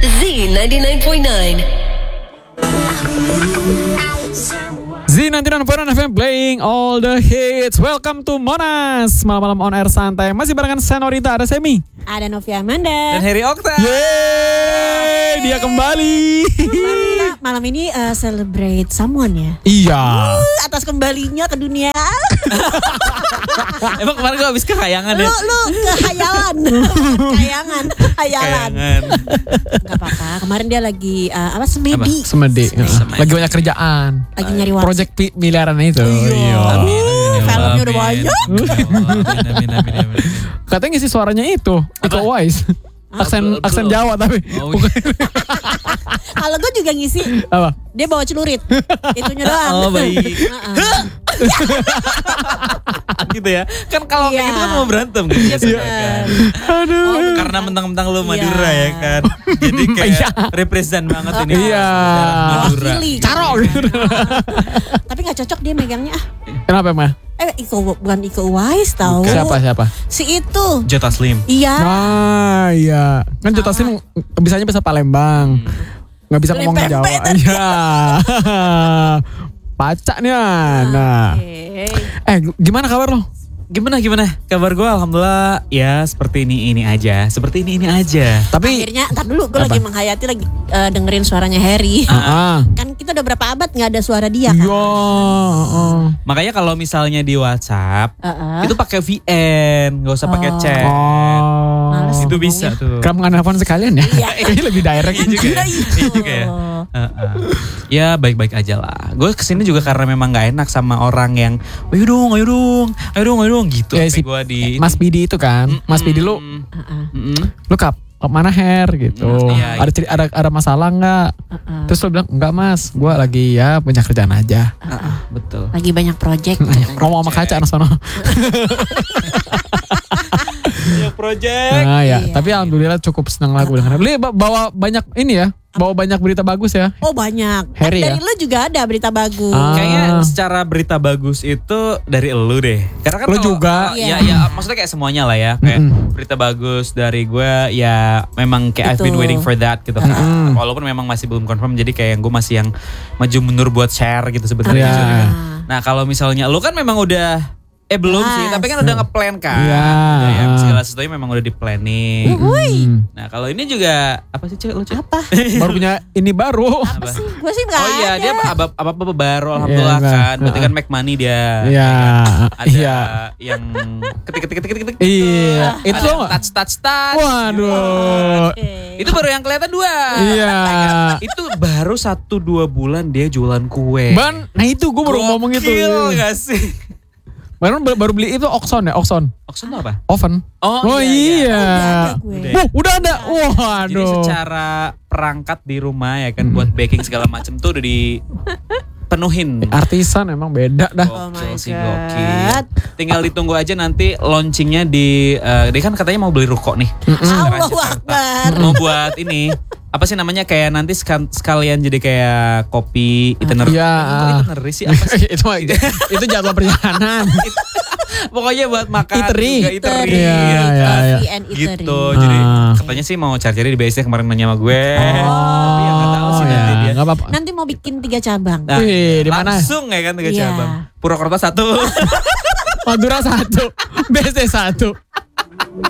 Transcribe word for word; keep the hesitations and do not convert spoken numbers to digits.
Z ninety-nine point nine. Z sembilan puluh enam point sembilan F M playing all the hits. Welcome to Monas. Malam-malam on air santai. Masih barengan Senorita, ada Semi, ada Novi Amanda dan Harry Okta. Yeay, dia kembali. Kita malam ini uh, celebrate someone ya. Iya. Uh, atas kembalinya ke dunia. Emang kemarin gue habis kehayangan Lu ya. lu kehayalan. Kayangan, hayalan. Kehayangan. Gak apa-apa. Kemarin dia lagi uh, apa semedi. Semedi. Semedi. Lagi banyak kerjaan. Lagi nyari waktu. Project pi- miliaran itu. Iya. Amin, amin, amin. Filmnya udah banyak. Amin, amin, amin, amin. Katanya ngisi suaranya itu, Iko Uwais. Aksen Belum. aksen Jawa tapi. Oh, Bukan. Kalau gue juga ngisi, Apa? dia bawa celurit. Itunya doang. Oh, baik. Heeh. Gitu ya. Kan kalau kayak Iya. gitu kan mau berantem gitu. Iya benar. Aduh. Oh, Karena mentang-mentang lu Madura Iya. ya kan. Jadi kayak Iya. represent banget ini. Iya. Daerah Madura. Mewakili. Caro gitu. Tapi gak cocok dia megangnya. Ah, Kenapa emang? eh Iko bukan Iko Uwais tahu. Siapa siapa? Si itu. Jota Slim. Iya. Ah iya. Kan Jota Slim bisanya bisa Palembang. Nggak bisa ngomong Pempek Jawa. tadi. Iya. Pacaknya. Nah. Oke. Eh gimana kabar lo? Gimana gimana? Kabar gue alhamdulillah ya seperti ini ini aja. Seperti ini ini aja. Tapi Akhirnya, ntar dulu gue Apa? lagi menghayati lagi eh, dengerin suaranya Harry. ah. Kan kita udah berapa abad nggak ada suara dia kan? Iya. ah. Makanya kalau misalnya di WhatsApp Heeh. itu pakai V N, nggak usah pakai Oh. chat. Oh. Males. Itu bisa tuh. Kenapa nggak nelfon sekalian ya? Iya. Ini lebih direct. Iya juga ya. Iya juga ya. Oh. Heeh. Ya baik-baik aja lah. Gue kesini juga karena memang gak enak sama orang yang ayo dong, ayo dong, ayo dong, ayo dong gitu. Ya, Sampai si gue di Mas Bidi itu kan. Mas Bidi lu Heeh. Mm-mm. lu kap kap mana Her gitu. Mm, iya, iya. Ada ceri- ada ada masalah nggak? Heeh. Terus lu bilang enggak Mas, gua lagi ya punya kerjaan aja. Heeh, betul. Lagi banyak project. Ngomong sama kaca anak sono. Ya project. Nah ya, Iya. tapi alhamdulillah cukup senang lagu dengar. Lu ba- bawa banyak ini ya, bawa banyak berita bagus ya. Oh banyak. Harry Dari ya? lu juga ada berita bagus. Ah. Kayaknya secara berita bagus itu dari elu deh. Karena kan Lu kalau- juga. kalau- Ya, ya maksudnya kayak semuanya lah ya. Kayak Mm-mm. berita bagus dari gue ya memang kayak I've been Betul. waiting for that gitu kan. Mm-mm. Walaupun memang masih belum confirm jadi kayak gue masih yang maju mundur buat share gitu sebenarnya. Iya. jujur kan. Ah. Nah kalau misalnya lu kan memang udah eh belum sih, Jelas. tapi kan udah ngeplan kan. Iya. Udah ya, segala sesuatunya memang udah di planning. Hmm. Nah kalau ini juga apa sih Cek? Lu Cek? Apa? Baru punya ini baru. Apa? sih? Gue sih nggak Oh iya ada. dia apa apa, apa baru alhamdulillah Iya, kan. Berarti nah. kan make money dia. Iya. Ada Iya. yang ketik ketik ketik ketik ketik. Iya. Ada Itu yang touch touch touch. waduh. Oke. Itu baru yang kelihatan dua. Iya. Itu baru satu dua bulan dia jualan kue. Ban, nah itu gue baru ngomong itu. Gokil gak sih? Baru baru beli itu Oxon ya, Oxon. Oxon itu apa? Oven. Oh, iya. iya, iya. Udah ada gue. Udah. Wuh, udah ada. Jadi Waduh. secara perangkat di rumah ya kan buat baking segala macam tuh udah dipenuhin. Artisan emang beda dah. Oh my Gokil sih, God. gokil. Tinggal ditunggu aja nanti launchingnya di eh, dia kan katanya mau beli ruko nih. Sekarang Allahu Jakarta. Akbar. Mau buat ini apa sih namanya kayak nanti sekal- sekalian jadi kayak kopi itinerary. Iya. Kok itinerary sih apa sih? itu mah itu jadwal perjalanan. Pokoknya buat makan Eatery. juga eatery. Iya, iya, iya. Coffee and eatery. Gitu. Jadi Ah. katanya sih mau cari-cari di B S D kemarin nanya sama gue. Tapi ya gak tahu sih Oh, nanti ya, dia. nggak apa-apa. Nanti mau bikin tiga cabang. Nah, Wih, di mana? langsung ya kan tiga Iya. cabang. Purwokerto satu. Madura satu, B S D satu.